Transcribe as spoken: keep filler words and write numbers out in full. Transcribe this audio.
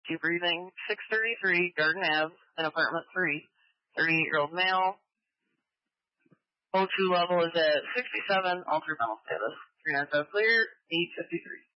Keep breathing. six thirty-three Garden Ave in apartment three. thirty-eight-year-old male. O two level is at sixty-seven, ultra mental status. three ninety-five clear, eight fifty-three.